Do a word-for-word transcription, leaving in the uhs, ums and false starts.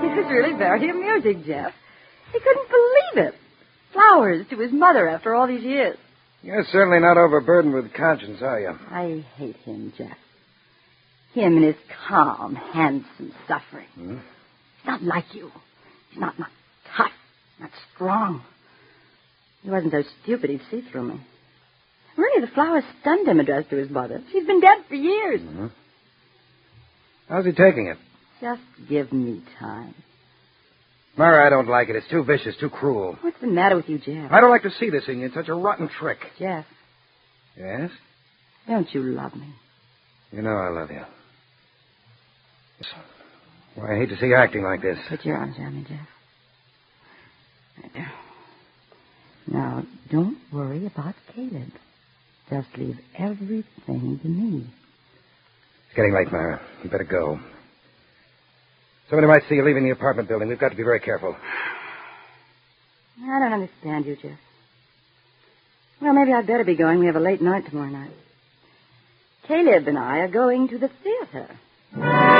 was really very amusing, Jeff. He couldn't believe it. Flowers to his mother after all these years. You're certainly not overburdened with conscience, are you? I hate him, Jeff. Him and his calm, handsome suffering. Hmm? He's not like you. He's not, not tough, not strong. He wasn't so stupid he'd see through me. Really, the flowers stunned him addressed to his mother. She's been dead for years. Mm-hmm. How's he taking it? Just give me time. Myra, I don't like it. It's too vicious, too cruel. What's the matter with you, Jeff? I don't like to see this in you. It's such a rotten trick. Jeff. Yes? Don't you love me? You know I love you. Well, I hate to see you acting like this. Put your arms around me, Jeff. Now, don't worry about Caleb. Just leave everything to me. It's getting late, Myra. You better go. Somebody might see you leaving the apartment building. We've got to be very careful. I don't understand you, Jeff. Well, maybe I'd better be going. We have a late night tomorrow night. Caleb and I are going to the theater.